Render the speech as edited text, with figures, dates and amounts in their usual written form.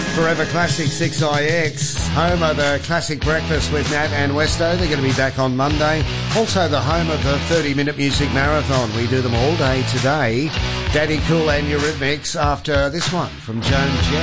Forever Classic 6IX, home of the Classic Breakfast with Nat and Westo. They're going to be back on Monday. Also the home of the 30-minute music marathon. We do them all day today. Daddy Cool and Eurythmics after this one from Joan Jett.